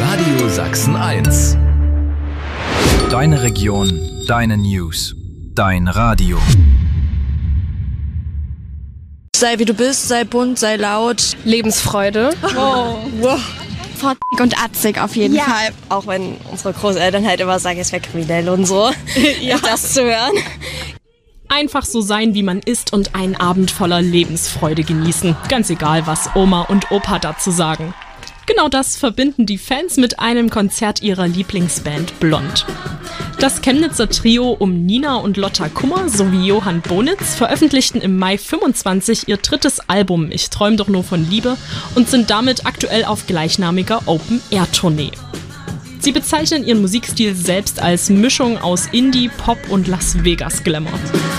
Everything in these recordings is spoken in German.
Radio Sachsen 1. Deine Region, deine News, dein Radio. Sei wie du bist, sei bunt, sei laut. Lebensfreude. Oh. Wow. Und atzig auf jeden Fall. Auch wenn unsere Großeltern halt immer sagen, es wäre kriminell und so. Ja. Das zu hören. Einfach so sein, wie man ist und einen Abend voller Lebensfreude genießen. Ganz egal, was Oma und Opa dazu sagen. Genau das verbinden die Fans mit einem Konzert ihrer Lieblingsband Blond. Das Chemnitzer Trio um Nina und Lotta Kummer sowie Johann Bonitz veröffentlichten im Mai 25 ihr drittes Album Ich träum doch nur von Liebe und sind damit aktuell auf gleichnamiger Open-Air-Tournee. Sie bezeichnen ihren Musikstil selbst als Mischung aus Indie, Pop und Las Vegas Glamour.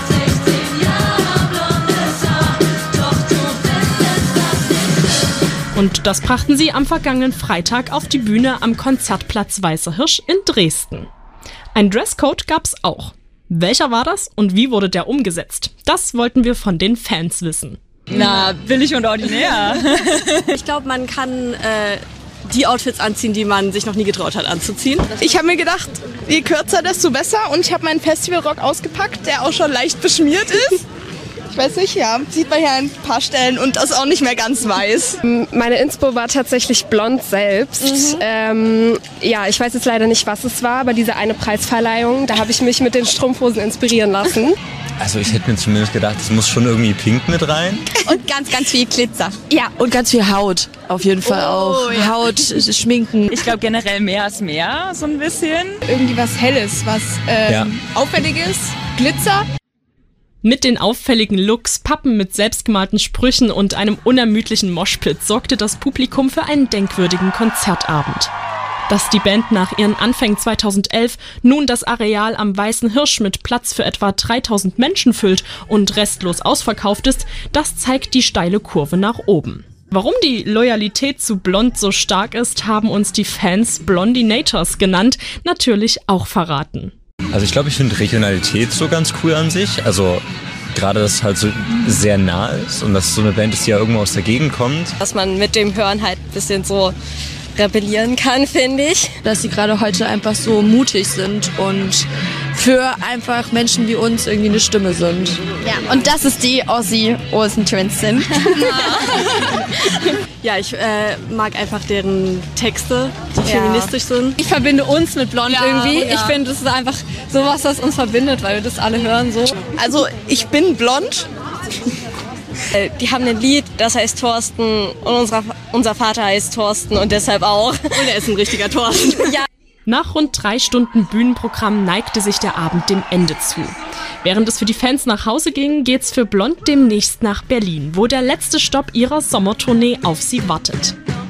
Und das brachten sie am vergangenen Freitag auf die Bühne am Konzertplatz Weißer Hirsch in Dresden. Ein Dresscode gab's auch. Welcher war das und wie wurde der umgesetzt? Das wollten wir von den Fans wissen. Na, billig und ordinär. Ich glaube, man kann die Outfits anziehen, die man sich noch nie getraut hat anzuziehen. Ich habe mir gedacht, je kürzer, desto besser. Und ich habe meinen Festivalrock ausgepackt, der auch schon leicht beschmiert ist. Ich weiß nicht, ja, sieht man hier an ein paar Stellen und ist auch nicht mehr ganz weiß. Meine Inspo war tatsächlich Blond selbst. Ja, ich weiß jetzt leider nicht, was es war, aber diese eine Preisverleihung, da habe ich mich mit den Strumpfhosen inspirieren lassen. Also ich hätte mir zumindest gedacht, es muss schon irgendwie pink mit rein. Und ganz, ganz viel Glitzer. Ja. Und ganz viel Haut, auf jeden Fall auch. Ja. Haut, Schminken. Ich glaube generell mehr als mehr, so ein bisschen. Irgendwie was Helles, was Auffälliges, Glitzer. Mit den auffälligen Looks, Pappen mit selbstgemalten Sprüchen und einem unermüdlichen Moshpit sorgte das Publikum für einen denkwürdigen Konzertabend. Dass die Band nach ihren Anfängen 2011 nun das Areal am Weißen Hirsch mit Platz für etwa 3000 Menschen füllt und restlos ausverkauft ist, das zeigt die steile Kurve nach oben. Warum die Loyalität zu Blond so stark ist, haben uns die Fans Blondinators genannt, natürlich auch verraten. Also ich glaube, ich finde Regionalität so ganz cool an sich. Also gerade, dass es halt so sehr nah ist und dass es so eine Band ist, die ja irgendwo aus der Gegend kommt. Dass man mit dem Hören halt ein bisschen so rebellieren kann, finde ich. Dass sie gerade heute einfach so mutig sind und für einfach Menschen wie uns irgendwie eine Stimme sind. Ja, und das ist die Ozzy Olsen Twins sind. Ja, ich mag einfach deren Texte, die feministisch sind. Ich verbinde uns mit Blond irgendwie. Ja. Ich finde, das ist einfach sowas, was uns verbindet, weil wir das alle hören so. Also ich bin blond. Die haben ein Lied, das heißt Thorsten und unser Vater heißt Thorsten und deshalb auch. Und er ist ein richtiger Thorsten. Ja. Nach rund 3 Stunden Bühnenprogramm neigte sich der Abend dem Ende zu. Während es für die Fans nach Hause ging, geht's für Blond demnächst nach Berlin, wo der letzte Stopp ihrer Sommertournee auf sie wartet.